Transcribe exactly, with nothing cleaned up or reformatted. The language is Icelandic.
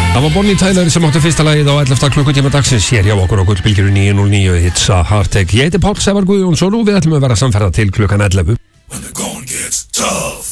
Það var Bonnie Tyler sem átti fyrsta lagið á ellefta klukkutíma dagsins hér hjá okkur á Gullbylgjunni níu núll níu It's a Heartache. Ég heiti Páll Sævar Guðjónsson og við ætlum að vera samferða til klukkan ellefu. When the going gets tough